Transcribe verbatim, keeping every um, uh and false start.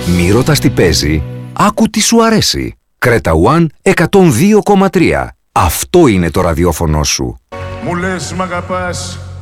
Μη ρωτάς τι παίζει, άκου τι σου αρέσει. Creta One εκατόν δύο κόμμα τρία. Αυτό είναι το ραδιόφωνο σου. Μου λες μ' αγαπάς